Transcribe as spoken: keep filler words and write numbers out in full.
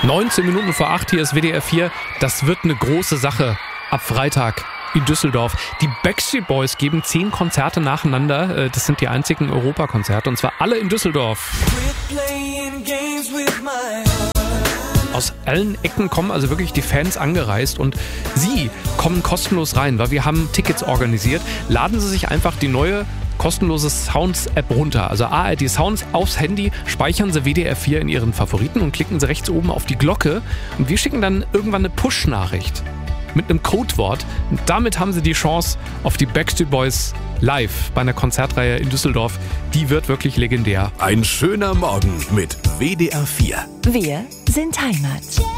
neunzehn Minuten vor acht, hier ist W D R vier. Das wird eine große Sache ab Freitag in Düsseldorf. Die Backstreet Boys geben zehn Konzerte nacheinander. Das sind die einzigen Europakonzerte und zwar alle in Düsseldorf. Aus allen Ecken kommen also wirklich die Fans angereist und Sie kommen kostenlos rein, weil wir haben Tickets organisiert. Laden Sie sich einfach die neue kostenlose Sounds-App runter. Also A R D Sounds aufs Handy, speichern Sie W D R vier in Ihren Favoriten und klicken Sie rechts oben auf die Glocke und wir schicken dann irgendwann eine Push-Nachricht mit einem Codewort. Und damit haben Sie die Chance auf die Backstreet Boys live bei einer Konzertreihe in Düsseldorf. Die wird wirklich legendär. Ein schöner Morgen mit W D R vier. Wir sind Heimat.